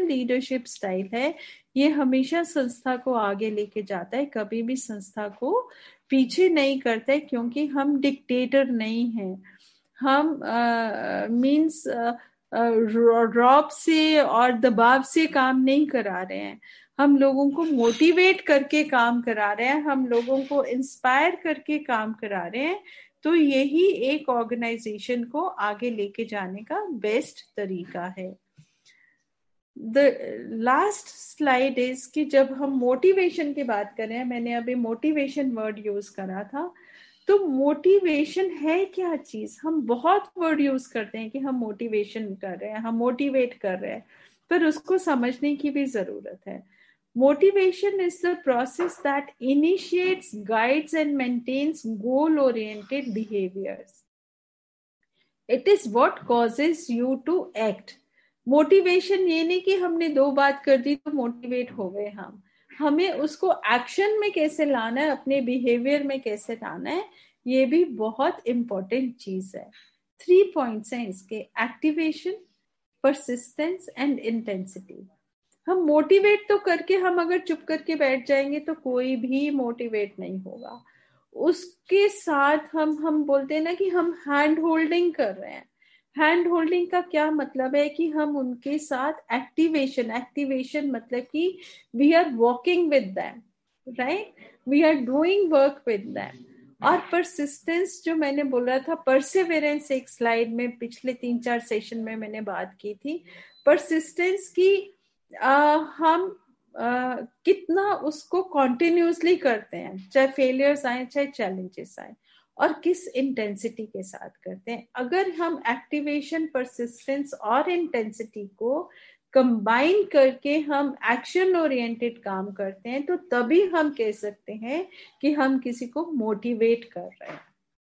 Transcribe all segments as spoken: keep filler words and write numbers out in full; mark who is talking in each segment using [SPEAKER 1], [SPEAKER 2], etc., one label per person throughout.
[SPEAKER 1] Leadership style है, ये हमेशा संस्था को आगे लेके जाता है, कभी भी संस्था को पीछे नहीं करता है, क्योंकि हम डिक्टेटर नहीं हैं। हम मीन्स रॉब से और दबाव से काम नहीं करा रहे हैं, हम लोगों को मोटिवेट करके काम करा रहे हैं, हम लोगों को इंस्पायर करके काम करा रहे हैं। तो यही एक ऑर्गेनाइजेशन को आगे लेके जाने का बेस्ट तरीका है। द लास्ट स्लाइड इज कि जब हम मोटिवेशन की बात कर रहे हैं, मैंने अभी मोटिवेशन वर्ड यूज करा था, तो मोटिवेशन है क्या चीज? हम बहुत वर्ड यूज करते हैं कि हम मोटिवेशन कर रहे हैं, हम मोटिवेट कर रहे हैं, पर उसको समझने की भी जरूरत है। Motivation is the process that initiates, guides, and maintains goal-oriented behaviors. It is what causes you to act. Motivation ये नहीं कि हमने दो बात कर दी तो मोटिवेट हो गए हम, हमें उसको एक्शन में कैसे लाना है, अपने बिहेवियर में कैसे लाना है, ये भी बहुत इंपॉर्टेंट चीज है। थ्री पॉइंट्स हैं इसके: एक्टिवेशन, परसिस्टेंस एंड इंटेंसिटी। हम मोटिवेट तो करके हम अगर चुप करके बैठ जाएंगे तो कोई भी मोटिवेट नहीं होगा। उसके साथ हम हम बोलते हैं ना कि हम हैंड होल्डिंग कर रहे हैं। हैंड होल्डिंग का क्या मतलब है कि हम उनके साथ एक्टिवेशन एक्टिवेशन मतलब कि we are walking with them, right, we are doing work with them. और परसिस्टेंस जो मैंने बोला था, परसिवरेंस, एक स्लाइड में पिछले तीन चार सेशन में मैंने बात की थी। परसिस्टेंस की आ, हम आ, कितना उसको कॉन्टिन्यूसली करते हैं, चाहे फेलियर्स आए चाहे चैलेंजेस आए, और किस इंटेंसिटी के साथ करते हैं। अगर हम एक्टिवेशन, परसिस्टेंस और इंटेंसिटी को कंबाइन करके हम एक्शन ओरिएंटेड काम करते हैं, तो तभी हम कह सकते हैं कि हम किसी को मोटिवेट कर रहे हैं,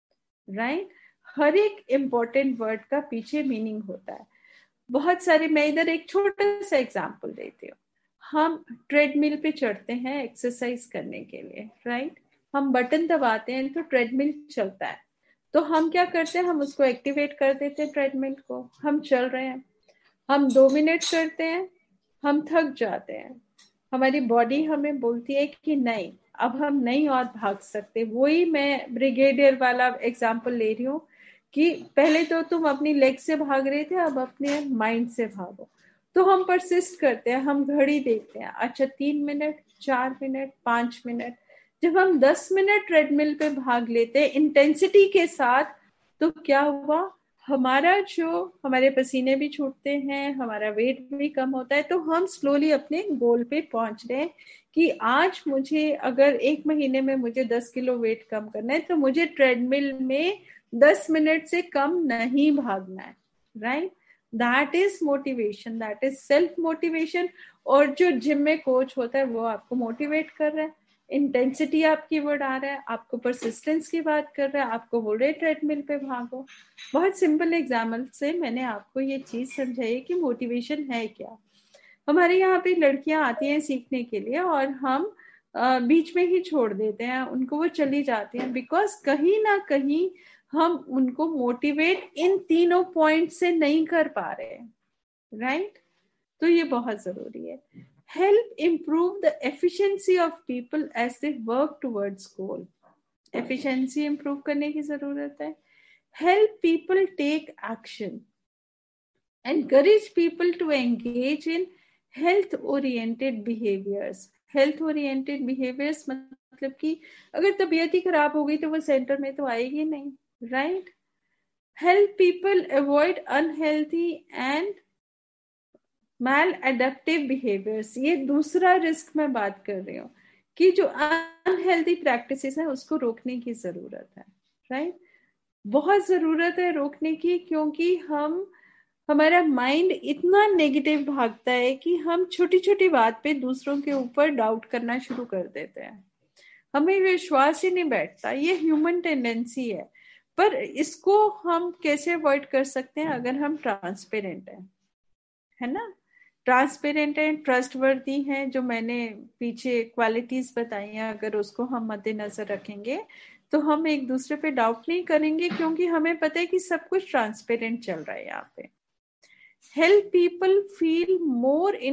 [SPEAKER 1] राइट। हर एक इंपॉर्टेंट वर्ड का पीछे मीनिंग होता है। बहुत सारे, मैं इधर एक छोटा सा एग्जांपल देती हूँ। हम ट्रेडमिल पे चढ़ते हैं एक्सरसाइज करने के लिए, राइट, हम बटन दबाते हैं तो ट्रेडमिल चलता है, तो हम क्या करते हैं, हम उसको एक्टिवेट कर देते हैं ट्रेडमिल को, हम चल रहे हैं, हम दो मिनट करते हैं, हम थक जाते हैं, हमारी बॉडी हमें बोलती है कि नहीं, अब हम नहीं और भाग सकते। वही मैं ब्रिगेडियर वाला एग्जांपल ले रही हूँ कि पहले तो तुम अपनी लेग से भाग रहे थे, अब अपने माइंड से भागो। तो हम परसिस्ट करते हैं, हम घड़ी देखते हैं, अच्छा तीन मिनट, चार मिनट, पांच मिनट। जब हम दस मिनट ट्रेडमिल पे भाग लेते हैं इंटेंसिटी के साथ, तो क्या हुआ, हमारा जो हमारे पसीने भी छूटते हैं, हमारा वेट भी कम होता है, तो हम स्लोली अपने गोल पे पहुंच रहे हैं कि आज मुझे अगर एक महीने में मुझे दस किलो वेट कम करना है, तो मुझे ट्रेडमिल में दस मिनट से कम नहीं भागना है, right. That is motivation, that is self motivation. और जो जिम में कोच होता है वो आपको मोटिवेट कर रहा है, इंटेंसिटी आपकी वर्ड आ रहा है, आपको परसिस्टेंस की बात कर रहा है, आपको बोल रहे ट्रेडमिल पे भागो। बहुत सिंपल एग्जाम्पल से मैंने आपको ये चीज समझाई कि मोटिवेशन है क्या। हमारे यहाँ पे लड़कियां आती हैं सीखने के लिए और हम बीच में ही छोड़ देते हैं उनको, वो चली जाती हैं, बिकॉज कहीं ना कहीं हम उनको मोटिवेट इन तीनों पॉइंट से नहीं कर पा रहे, राइट। तो ये बहुत जरूरी है। Help improve the efficiency of people as they work towards goal. Efficiency improve करने की जरूरत है। Help people take action. Encourage people to engage in health oriented behaviours. Health oriented behaviours मतलब कि अगर तबीयत ही खराब हो गई तो वो सेंटर में तो आएगी नहीं, right. Help people avoid unhealthy and mail adaptive behaviours. ये दूसरा रिस्क मैं बात कर रही हूँ कि जो अनहेल्थी प्रैक्टिसेस है उसको रोकने की जरूरत है, राइट। बहुत जरूरत है रोकने की, क्योंकि हम हमारा माइंड इतना नेगेटिव भागता है कि हम छोटी छोटी बात पे दूसरों के ऊपर डाउट करना शुरू कर देते हैं, हमें विश्वास ही नहीं बैठता। ये ह्यूमन टेंडेंसी है, पर इसको हम कैसे अवॉइड कर सकते हैं? अगर हम ट्रांसपेरेंट हैं, है ना, ट्रांसपेरेंट हैं, ट्रस्टवर्दी हैं, जो मैंने पीछे क्वालिटीज बताई हैं, अगर उसको हम मद्देनजर रखेंगे तो हम एक दूसरे पे डाउट नहीं करेंगे, क्योंकि हमें पता है कि सब कुछ ट्रांसपेरेंट चल रहा है यहाँ पे। Help people feel more